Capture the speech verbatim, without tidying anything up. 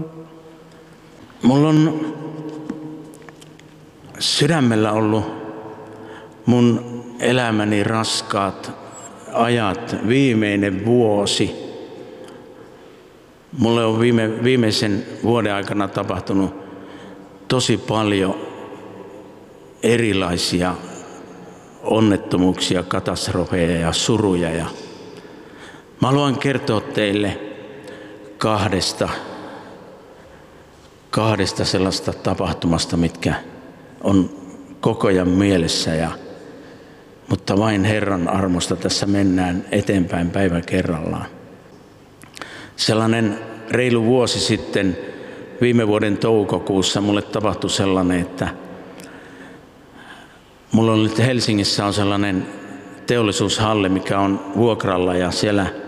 Mulla on sydämellä ollut mun elämäni raskaat ajat, viimeinen vuosi. Mulle on viime, viimeisen vuoden aikana tapahtunut tosi paljon erilaisia onnettomuuksia, katastrofeja ja suruja. Ja mä haluan kertoa teille kahdesta, kahdesta sellaista tapahtumasta, mitkä on koko ajan mielessä. Ja, mutta vain Herran armosta tässä mennään eteenpäin päivä kerrallaan. Sellainen reilu vuosi sitten, viime vuoden toukokuussa, mulle tapahtui sellainen, että mulla on nyt Helsingissä on sellainen teollisuushalli, mikä on vuokralla, ja siellä